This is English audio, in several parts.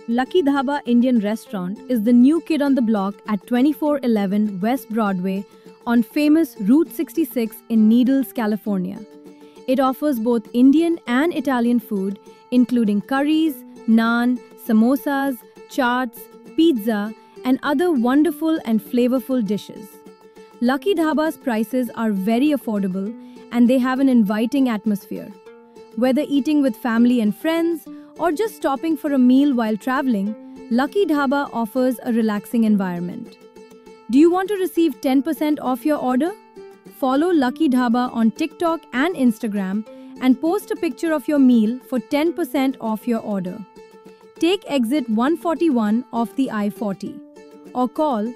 Lucky Dhaba Indian Restaurant is the new kid on the block at 2411 West Broadway on famous Route 66 in Needles, California. It offers both Indian and Italian food, including curries, naan, samosas, chaats, pizza, and other wonderful and flavorful dishes. Lucky Dhaba's prices are very affordable and they have an inviting atmosphere. Whether eating with family and friends or just stopping for a meal while traveling, Lucky Dhaba offers a relaxing environment. Do you want to receive 10% off your order? Follow Lucky Dhaba on TikTok and Instagram and post a picture of your meal for 10% off your order. Take exit 141 off the I-40 or call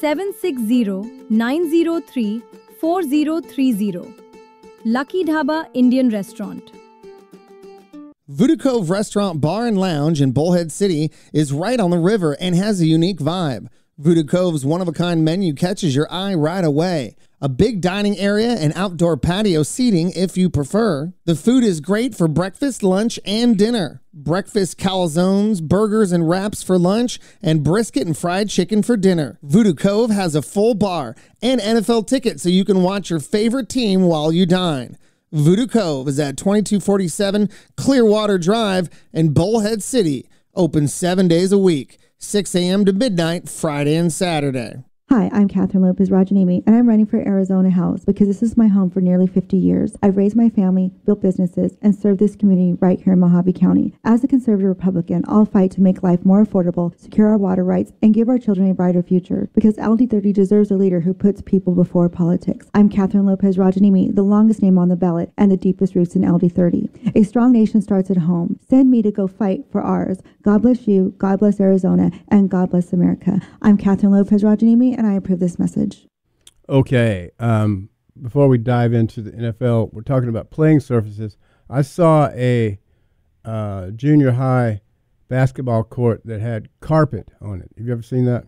760-903-4030. Lucky Dhaba Indian Restaurant. Voodoo Cove Restaurant, Bar, and Lounge in Bullhead City is right on the river and has a unique vibe. Voodoo Cove's one-of-a-kind menu catches your eye right away. A big dining area and outdoor patio seating if you prefer. The food is great for breakfast, lunch, and dinner. Breakfast calzones, burgers, and wraps for lunch, and brisket and fried chicken for dinner. Voodoo Cove has a full bar and NFL tickets so you can watch your favorite team while you dine. Voodoo Cove is at 2247 Clearwater Drive in Bullhead City. Open 7 days a week, 6 a.m. to midnight, Friday and Saturday. Hi, I'm Catherine Lopez Rajanimi, and I'm running for Arizona House because this is my home for nearly 50 years. I've raised my family, built businesses, and served this community right here in Mojave County. As a conservative Republican, I'll fight to make life more affordable, secure our water rights, and give our children a brighter future because LD30 deserves a leader who puts people before politics. I'm Catherine Lopez Rajanimi, the longest name on the ballot and the deepest roots in LD30. A strong nation starts at home. Send me to go fight for ours. God bless you, God bless Arizona, and God bless America. I'm Catherine Lopez Rajanimi, and I approve this message. Okay. Before we dive into the NFL, we're talking about playing surfaces. I saw a junior high basketball court that had carpet on it. Have you ever seen that?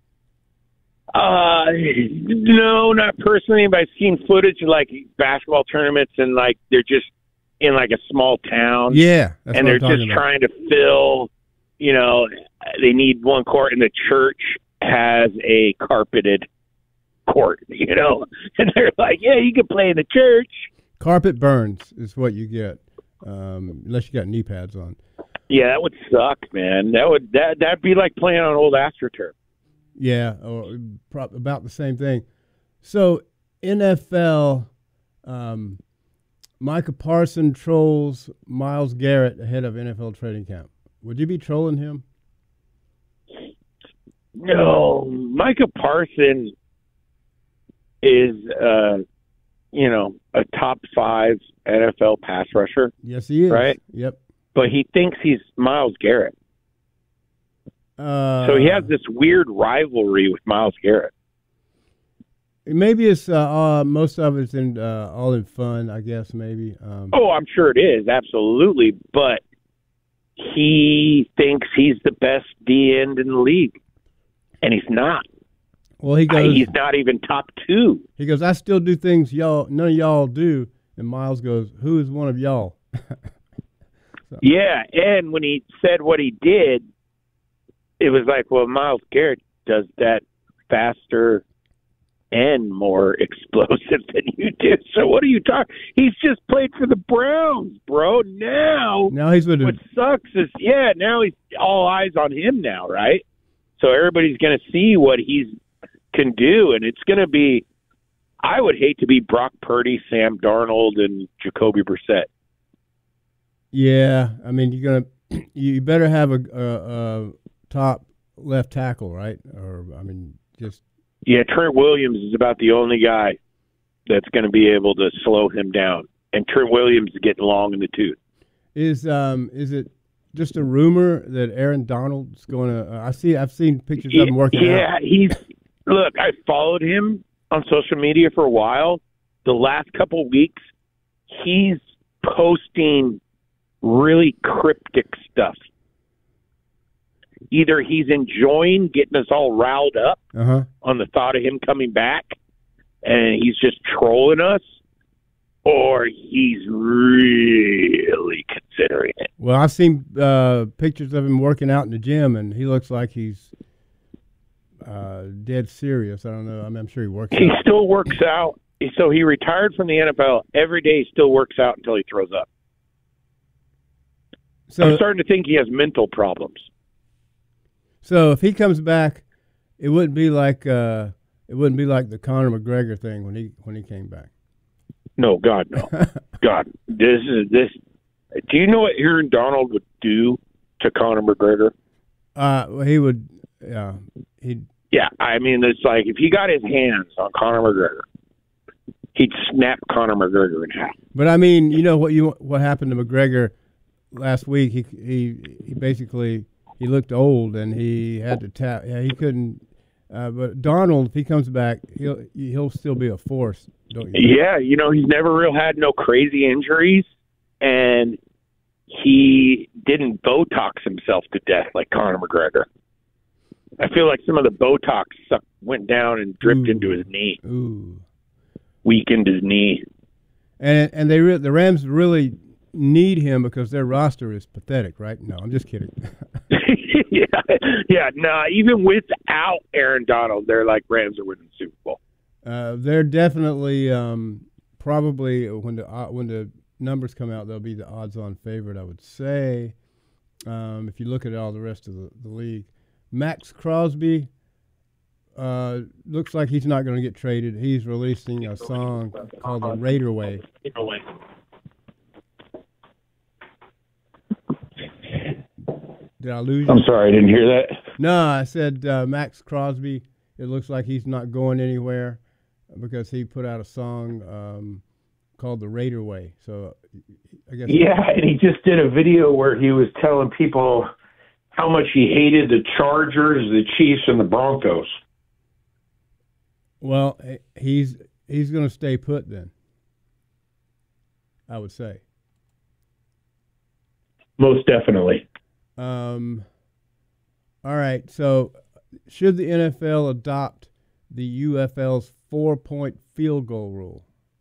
No, not personally, but I've seen footage of like basketball tournaments and like they're just in like a small town. Yeah. And they're just trying to fill, you know, they need one court and the church has a carpeted court, you know, and they're like, yeah, you can play in the church. Carpet burns is what you get, unless you got knee pads on. Yeah, that would suck, man. That'd be like playing on old AstroTurf. Yeah, or about the same thing. So NFL, Micah Parson trolls Myles Garrett ahead of NFL training camp. Would you be trolling him? No, Micah Parsons is, you know, a top 5 NFL pass rusher. Yes, he is. Right? Yep. But he thinks he's Myles Garrett. So he has this weird rivalry with Myles Garrett. Maybe it's most of it's in all in fun, I guess. Maybe. Oh, I'm sure it is, absolutely. But he thinks he's the best D end in the league. And he's not. Well, he goes. He's not even top 2. He goes, I still do things none of y'all do. And Myles goes, who is one of y'all? So. Yeah, and when he said what he did, it was like, well, Myles Garrett does that faster and more explosive than you do. So what are you talking? He's just played for the Browns, bro. Now he's with what sucks is, now he's all eyes on him now, right? So everybody's going to see what he can do, and it's going to be – I would hate to be Brock Purdy, Sam Darnold, and Jacoby Brissett. Yeah, I mean, you better have a top left tackle, right? Or I mean, just Trent Williams is about the only guy that's going to be able to slow him down, and Trent Williams is getting long in the tooth. Is it just a rumor that Aaron Donald's going to? I've seen pictures of him working out. Yeah, look. I followed him on social media for a while. The last couple of weeks, he's posting really cryptic stuff. Either he's enjoying getting us all riled up on the thought of him coming back, and he's just trolling us, or he's really considering it. Well, I've seen pictures of him working out in the gym, and he looks like he's dead serious. I don't know. I'm sure he works He out. still works out. So he retired from the NFL. Every day he still works out until he throws up. So, I'm starting to think he has mental problems. So if he comes back, it wouldn't be like the Conor McGregor thing when he came back. No, God, no. God, this. Do you know what Aaron Donald would do to Conor McGregor? He would. Yeah, he'd. Yeah, I mean, it's like if he got his hands on Conor McGregor, he'd snap Conor McGregor in half. But I mean, you know what happened to McGregor last week? He basically he looked old and he had to tap. Yeah, he couldn't. But Donald, if he comes back, he'll still be a force, don't you? Yeah, you know, he's never real had no crazy injuries, and he didn't Botox himself to death like Conor McGregor. I feel like some of the Botox went down and dripped into his knee. Ooh. Weakened his knee. And the Rams really need him because their roster is pathetic, right? No, I'm just kidding. yeah. No. Even without Aaron Donald, they're like Rams are winning the Super Bowl. They're definitely probably when the numbers come out, they'll be the odds-on favorite, I would say. If you look at all the rest of the league, Max Crosby looks like he's not going to get traded. He's releasing a song called "The Raider Way." Did I lose you? I'm sorry, I didn't hear that. No, I said Max Crosby. It looks like he's not going anywhere because he put out a song called "The Raider Way." So I guess. Yeah, and he just did a video where he was telling people how much he hated the Chargers, the Chiefs, and the Broncos. Well, he's going to stay put then, I would say. Most definitely. All right, so should the NFL adopt the UFL's 4-point field goal rule?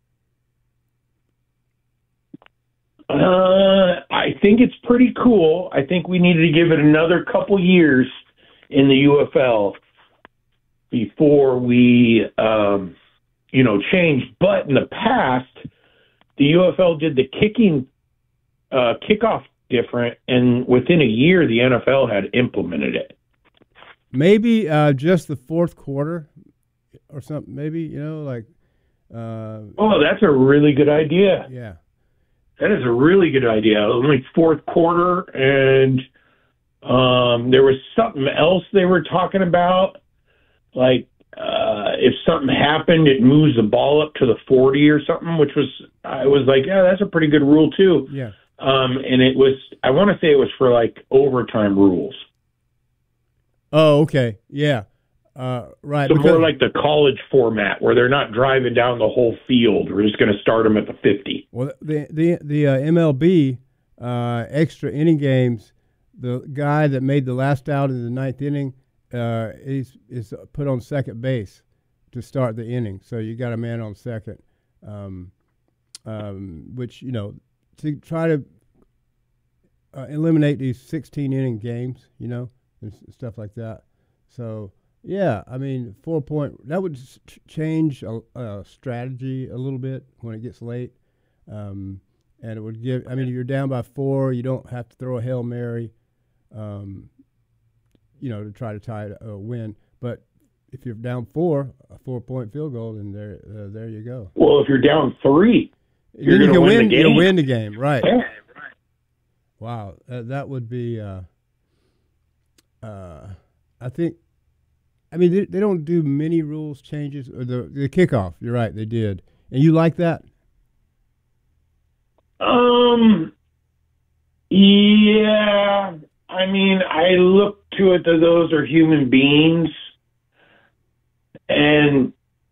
I think it's pretty cool. I think we need to give it another couple years in the UFL before we, change. But in the past, the UFL did the kickoff different, and within a year, the NFL had implemented it. Maybe just the fourth quarter or something. Maybe, that's a really good idea. Yeah. That is a really good idea. Only fourth quarter, and there was something else they were talking about, like if something happened, it moves the ball up to the 40 or something, which was, I was like, yeah, that's a pretty good rule too. Yeah. And it was, I want to say it was for like overtime rules. Oh, okay. Yeah. Right. So more like the college format where they're not driving down the whole field. We're just going to start them at the 50. Well, the MLB extra inning games, the guy that made the last out in the ninth inning is put on second base to start the inning. So you got a man on second, which, to try to eliminate these 16-inning games, and stuff like that. So, yeah, I mean, 4-point, that would change a strategy a little bit when it gets late. And it would give, I mean, you're down by 4, you don't have to throw a Hail Mary, to try to tie a win. But if you're down 4, a 4-point field goal, then there you go. Well, if you're down 3, you can win the game. You'll win the game, right. Yeah. Wow, that would be, I think, I mean, they don't do many rules changes. Or the kickoff, you're right, they did. And you like that? Yeah. I mean, I look to it that those are human beings, and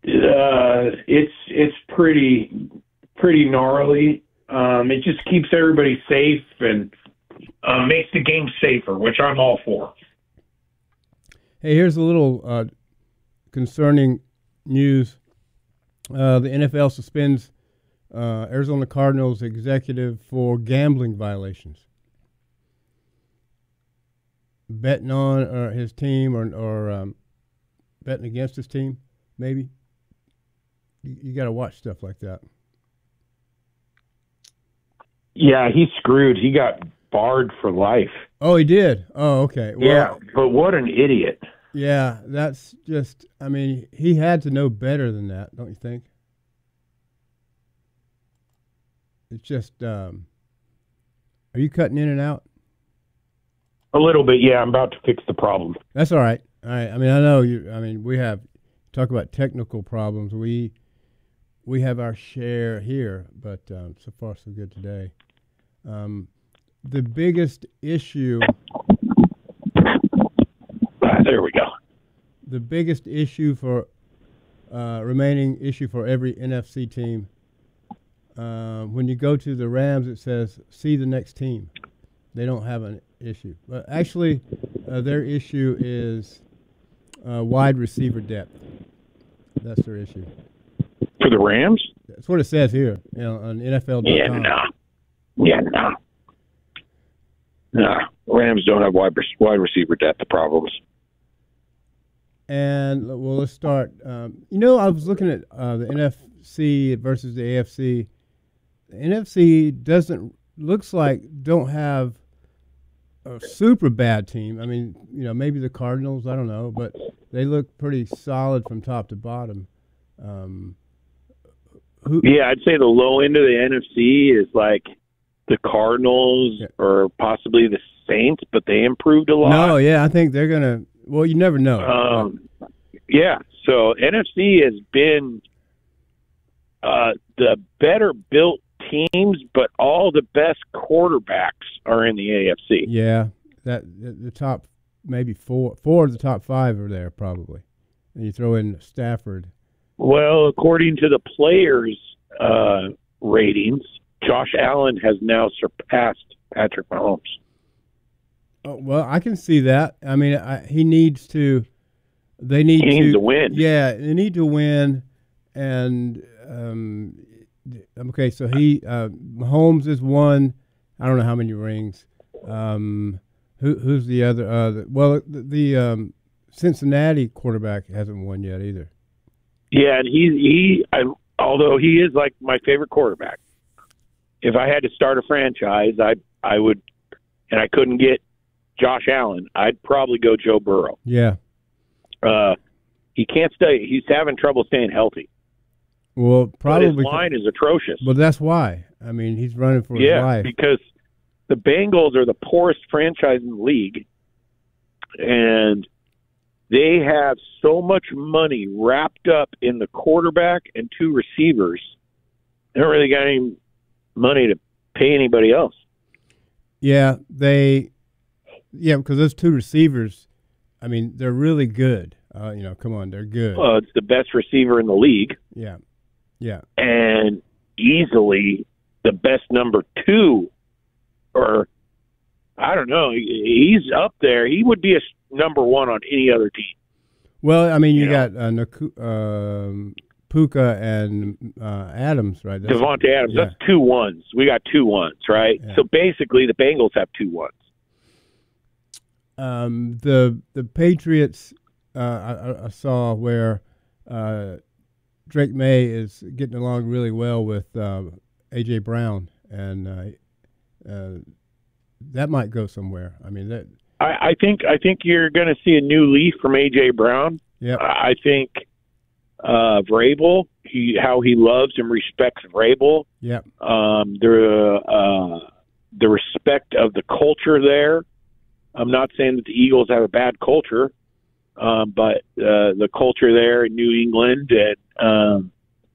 it's pretty gnarly. It just keeps everybody safe and makes the game safer, which I'm all for. Hey, here's a little concerning news. The NFL suspends Arizona Cardinals executive for gambling violations. Betting on his team or betting against his team, maybe. You got to watch stuff like that. Yeah, he's screwed. He got barred for life. Oh, he did? Oh, okay. Well, yeah, but what an idiot. Yeah, that's just, I mean, he had to know better than that, don't you think? It's just, are you cutting in and out? A little bit, yeah. I'm about to fix the problem. That's all right. All right. I mean, I know you. I mean, we have talk about technical problems. We have our share here, but so far so good today. The biggest issue. There we go. The biggest issue for remaining issue for every NFC team. When you go to the Rams, it says see the next team. They don't have an issue, but actually, their issue is wide receiver depth. That's their issue. For the Rams? That's what it says here, on NFL.com. Yeah, no. Rams don't have wide receiver depth problems. And well, let's start. I was looking at the NFC versus the AFC. The NFC looks like don't have a super bad team. I mean, maybe the Cardinals, I don't know, but they look pretty solid from top to bottom. Yeah, I'd say the low end of the NFC is like the Cardinals or possibly the Saints, but they improved a lot. No, yeah, I think they're going to – well, you never know. Yeah, so NFC has been the better-built teams, but all the best quarterbacks are in the AFC. Yeah, the top maybe four of the top five are there probably. And you throw in Stafford. Well, according to the players' ratings, Josh Allen has now surpassed Patrick Mahomes. Oh, well, I can see that. I mean, he needs to. He needs to win. Yeah, they need to win. And okay, so Mahomes is one. I don't know how many rings. Who's the other? The Cincinnati quarterback hasn't won yet either. Yeah, and although he is like my favorite quarterback. If I had to start a franchise, I would, and I couldn't get Josh Allen, I'd probably go Joe Burrow. Yeah. He can't stay. He's having trouble staying healthy. Well, probably. But his line is atrocious. Well, that's why. I mean, he's running for his life. Yeah, because the Bengals are the poorest franchise in the league, and they have so much money wrapped up in the quarterback and two receivers. They don't really got any money to pay anybody else. Yeah, because those two receivers, I mean, they're really good. Come on, they're good. Well, it's the best receiver in the league. Yeah. And easily the best number two, or I don't know, he's up there. He would be a number one on any other team. Well, I mean, you got Puka and Adams, right? Devontae Adams, yeah. That's 2 ones. We got 2 ones, right? Yeah. So basically the Bengals have 2 ones. The Patriots, I saw where Drake May is getting along really well with A.J. Brown, and that might go somewhere. I mean, that. I think you're going to see a new leaf from A.J. Brown. Yeah. I think Vrabel, how he loves and respects Vrabel. Yeah. The respect of the culture there. I'm not saying that the Eagles have a bad culture, but the culture there in New England, and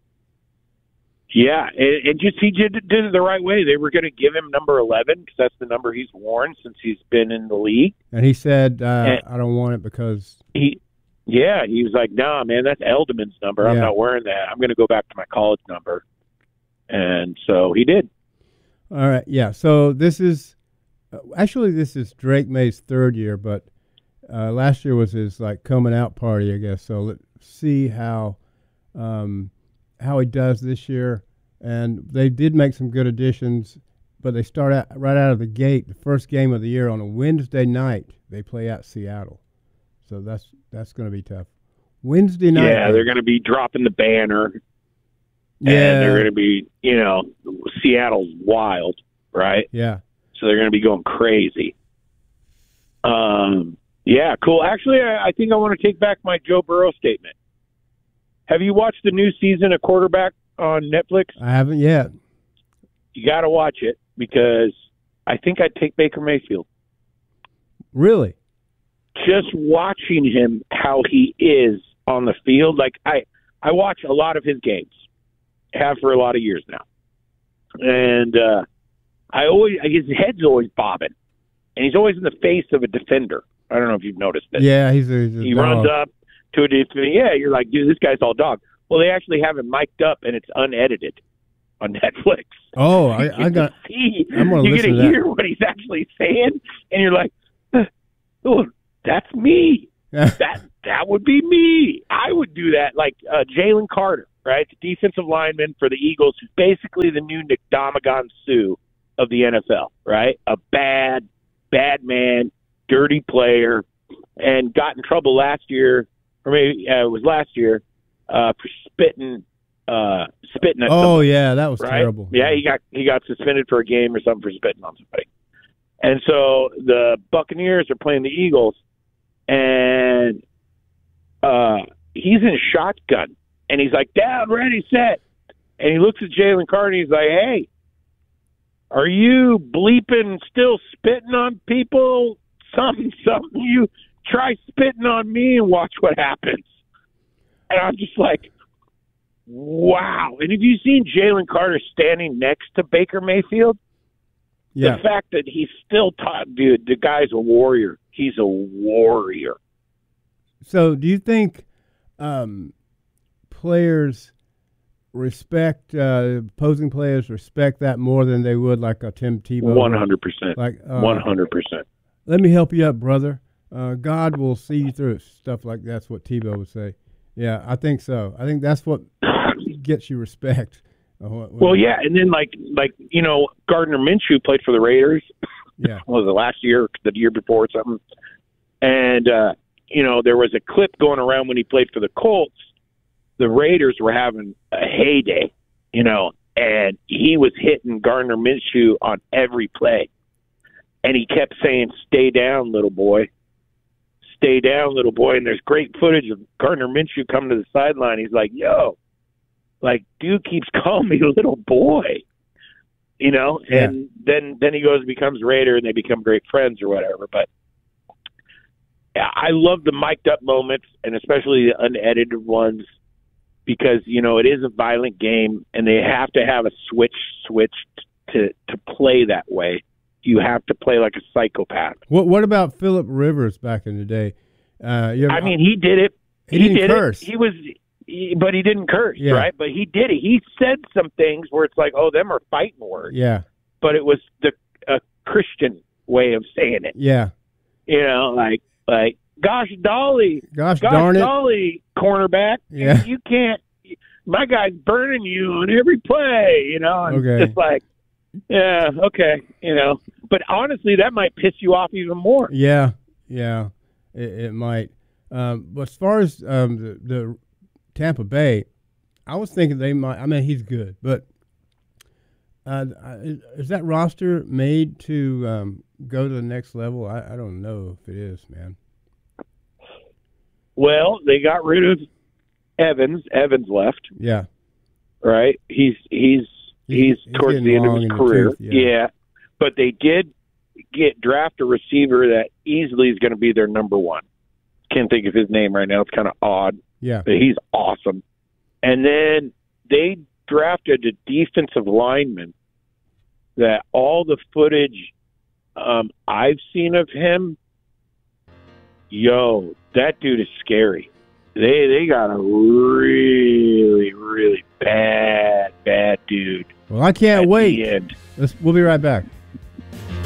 he did it the right way. They were going to give him number 11 because that's the number he's worn since he's been in the league. And he said, "I don't want it because." He was like, "Nah, man, that's Eldman's number. I'm not wearing that. I'm going to go back to my college number." And so he did. All right, yeah. So this is Drake May's 3rd year, but last year was his coming out party, I guess. So let's see how he does this year. and they did make some good additions. But they start out right out of the gate. The first game of the year on a Wednesday night, they play at Seattle, so that's going to be tough. Wednesday night. Yeah, they're going to be dropping the banner. Yeah, and they're going to be, Seattle's wild, right? Yeah. So they're going to be going crazy. Yeah, cool. Actually, I think I want to take back my Joe Burrow statement. Have you watched the new season of Quarterback on Netflix? I haven't yet. You got to watch it because I think I'd take Baker Mayfield. Really? Just watching him, how he is on the field. Like, I watch a lot of his games, have for a lot of years now. And his head's always bobbing. And he's always in the face of a defender. I don't know if you've noticed that. Yeah, he's a he dog. runs up to a defender. Yeah, you're like, dude, this guy's all dog. Well, they actually have him mic'd up, and it's unedited on Netflix. Oh, I'm I'm going to to hear what he's actually saying, and you're like, oh, that's me. That would be me. I would do that. Like Jalen Carter, right? The defensive lineman for the Eagles, who's basically the new Ndamukong Suh of the NFL, right? A bad man, dirty player, and got in trouble last year, or maybe it was last year, for spitting at somebody, yeah, that was right? terrible. Yeah, he got suspended for a game or something for spitting on somebody. And so the Buccaneers are playing the Eagles, and he's in shotgun, and he's like, down, ready, set. And he looks at Jalen Carter, and he's like, hey, are you bleeping still spitting on people? Something. You try spitting on me and watch what happens. And I'm just like, wow. And have you seen Jalen Carter standing next to Baker Mayfield? Yeah. The fact that he's still dude, the guy's a warrior. He's a warrior. So do you think players respect, opposing players respect that more than they would like a Tim Tebow? 100%. Like 100%. Let me help you up, brother. God will see you through it. Stuff like that's what Tebow would say. Yeah, I think so. I think that's what gets you respect. Well, yeah, and then like Gardner Minshew played for the Raiders. Yeah, was it last year, the year before, or something? And there was a clip going around when he played for the Colts. The Raiders were having a heyday, and he was hitting Gardner Minshew on every play, and he kept saying, "Stay down, little boy. Stay down, little boy." And there's great footage of Gardner Minshew coming to the sideline. He's like, "Yo." Like, dude keeps calling me little boy, Yeah. and then he goes and becomes Raider, and they become great friends or whatever. But I love the mic'd up moments, and especially the unedited ones, because, it is a violent game, and they have to have a switch to play that way. You have to play like a psychopath. What about Phillip Rivers back in the day? He did it. He didn't curse. But he didn't curse, right? But he did it. He said some things where it's like, oh, them are fighting words. Yeah. But it was a Christian way of saying it. Yeah. Like gosh dolly. Gosh darn it. Dolly, cornerback. Yeah. You can't. My guy's burning you on every play, And Okay. it's like, yeah, okay, But honestly, that might piss you off even more. Yeah. It might. But as far as the Tampa Bay, I was thinking they might. I mean, he's good, but is that roster made to go to the next level? I don't know if it is, man. Well, they got rid of Evans. Evans left. Yeah. Right. He's towards the end of his career. Yeah. But they did draft a receiver that easily is going to be their number one. Can't think of his name right now. It's kind of odd. Yeah. But he's awesome. And then they drafted a defensive lineman that all the footage I've seen of him, that dude is scary. They got a really, really bad dude. Well, I can't wait. The end. We'll be right back.